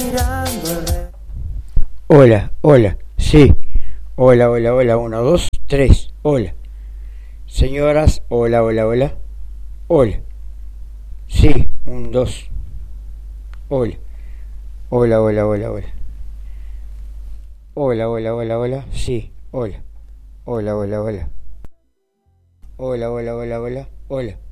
Hola, hola, sí. Hola, hola, hola, uno, dos, tres. Hola. Señoras, hola, hola, hola. Hola. Sí, un, dos. Hola. Hola, hola, hola, hola. Hola, hola, hola, hola. Sí, hola. Hola, hola, hola. Hola, hola, hola, hola. Hola.